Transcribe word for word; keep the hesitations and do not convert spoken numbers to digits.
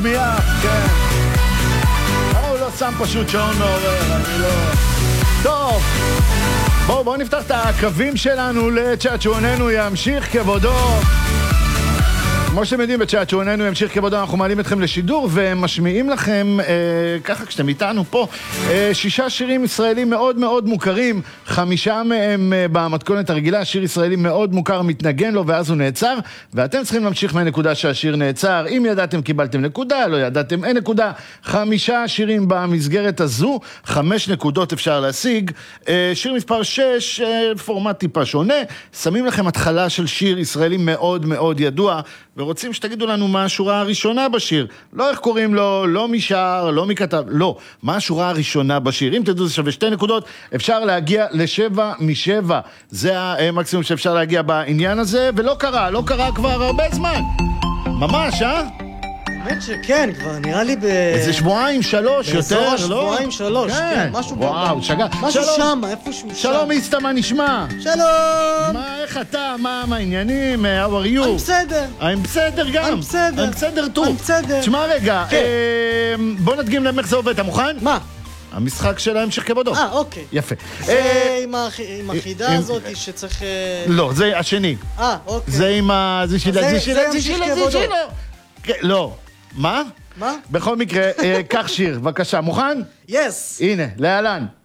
משמיע, כן. למה הוא לא שם פשוט שעון מעורר, אני לא... טוב, בואו בואו נפתח את הקווים שלנו לצ'אצ'ואננו ימשיך כבודו. כמו שאתם יודעים, בצ'אצ'ואננו ימשיך כבודו, אנחנו מעלים אתכם לשידור ומשמיעים לכם, אה, ככה כשאתם איתנו פה, אה, שישה שירים ישראלים מאוד מאוד מוכרים, חמישה מהם אה, במתכונת הרגילה, שיר ישראלי מאוד מוכר מתנגן לו ואז הוא נעצר, ואתם צריכים להמשיך מהנקודה שהשיר נעצר. אם ידעתם קיבלתם נקודה, לא ידעתם אין נקודה. חמישה שירים במסגרת הזו, חמש נקודות אפשר להשיג. אה, שיר מספר שש, אה, פורמט טיפה שונה, שמים לכם התחלה של שיר ישראלי מאוד מאוד ידוע, ורוצים שתגידו לנו מה השורה הראשונה בשיר. לא איך קוראים לו, לא משאר, לא מכתב, לא. מה השורה הראשונה בשיר? אם תדעו זה שווה שתי נקודות, אפשר להגיע לשבע משבע. זה המקסימום שאפשר להגיע בעניין הזה, ולא קרה, לא קרה כבר הרבה זמן. ממש, אה? באמת שכן, כבר נראה לי ב... איזה שבועיים, שלוש, יותר, לא? שבועיים, שלוש, כן, משהו... וואו, שגע. משהו שם, איפשהו שם. שלום איסטה, מה נשמע? שלום! מה, איך אתה? מה, מה העניינים? How are you? אני בסדר. אני בסדר גם. אני בסדר. אני בסדר טוב. אני בסדר. תשמע רגע, כן. בוא נדגים להם איך זה עובד, אתה מוכן? מה? המשחק של ההמשך כבודו. אה, אוקיי. יפה. זה עם החידה הזאת שצריך... לא, זה השני. אה, אוקיי. זה עם ה... זה שילה, זה שילה, זה שילה, זה שילה. לא. מה? מה? בכל מקרה, קח שיר, בבקשה. מוכן? יס. הנה, להלן.